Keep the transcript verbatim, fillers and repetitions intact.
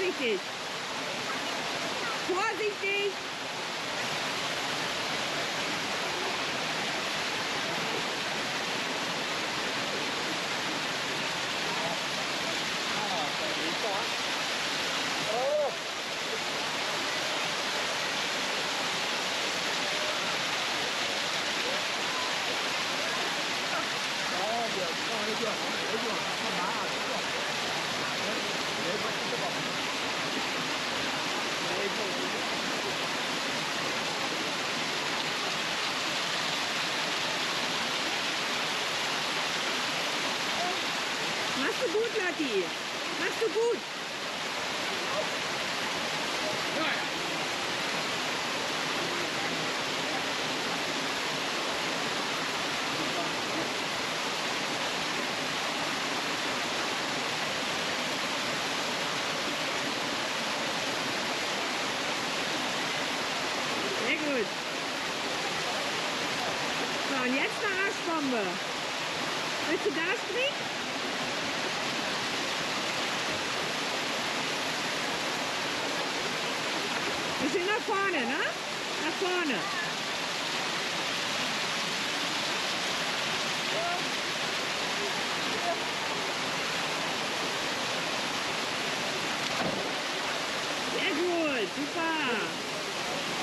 vorsichtig. Vorsichtig. Machst du gut, Lotti. Machst du gut. Sehr gut. So, und jetzt eine Arschbombe. Willst du da springen? Bisschen nach vorne, ne? Nach vorne.